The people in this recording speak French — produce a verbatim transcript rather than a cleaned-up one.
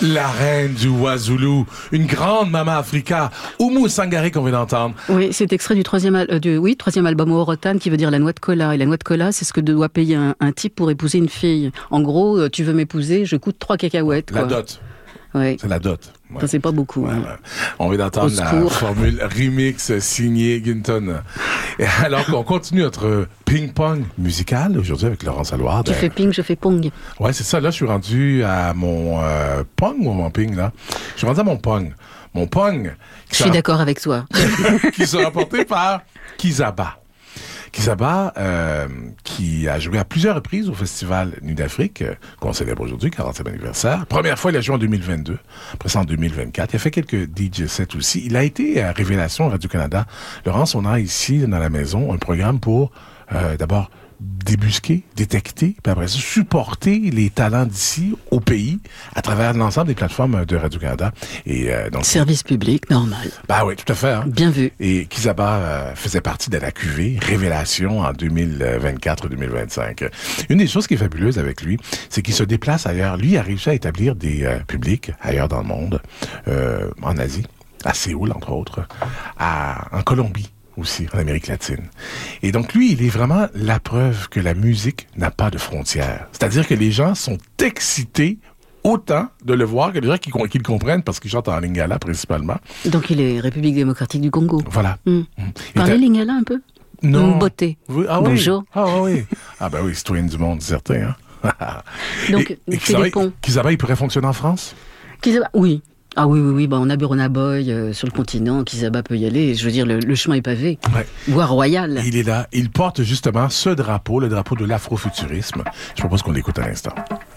La reine du Wazulu, une grande Mama Africa, Oumou Sangaré qu'on vient d'entendre. Oui, c'est extrait du troisième, al- euh, du, oui, troisième album Orotan qui veut dire la noix de cola. Et la noix de cola, c'est ce que doit payer un, un type pour épouser une fille. En gros, euh, tu veux m'épouser, je coûte trois cacahuètes. La quoi. dot. Ouais. C'est la dot. Ouais. Ça, c'est pas beaucoup. Ouais, hein. ouais. On vient d'entendre la formule remix signée Ginton. Et alors qu'on continue notre ping-pong musical aujourd'hui avec Laurence Alouard. Tu fais ping, je fais pong. Ouais, c'est ça. Là, je suis rendu à mon euh, pong ou mon ping, là. Je suis rendu à mon pong. Mon pong. Je suis d'accord avec toi. Qui sera porté par Kizaba. Kizaba, euh, qui a joué à plusieurs reprises au Festival Nuit d'Afrique, euh, qu'on célèbre aujourd'hui, quarantième anniversaire. Première fois, il a joué en deux mille vingt-deux, après ça en deux mille vingt-quatre. Il a fait quelques D J sets aussi. Il a été à Révélation Radio-Canada. Laurence, on a ici, dans la maison, un programme pour, euh, d'abord, débusquer, détecter, puis après ça, supporter les talents d'ici au pays à travers l'ensemble des plateformes de Radio-Canada. Et euh, donc Service public, normal. Bah oui, tout à fait. Hein. Bien vu. Et Kizaba euh, faisait partie de la Q V Révélation en deux mille vingt-quatre deux mille vingt-cinq. Une des choses qui est fabuleuse avec lui, c'est qu'il se déplace ailleurs. Lui a réussi à établir des euh, publics ailleurs dans le monde, euh, en Asie, à Séoul entre autres, à, en Colombie aussi, en Amérique latine. Et donc, lui, il est vraiment la preuve que la musique n'a pas de frontières. C'est-à-dire que les gens sont excités autant de le voir que les gens qui, qui le comprennent parce qu'ils chantent en lingala, principalement. Donc, il est République démocratique du Congo. Voilà. Mmh. Mmh. Parlez lingala un peu? Non. Beauté. Oui, ah Bonjour. Oui. Ah oui. Ah ben oui, citoyen du monde, certain. Hein? Donc, et, et c'est des ponts. Kizaba, il pourrait fonctionner en France? Kizaba, oui. Ah oui, oui, oui, bah on a Burna Boy euh, sur le continent, Kizaba peut y aller, je veux dire, le, le chemin est pavé, ouais. voire royal. Il est là, il porte justement ce drapeau, le drapeau de l'afrofuturisme. Je propose qu'on l'écoute à l'instant.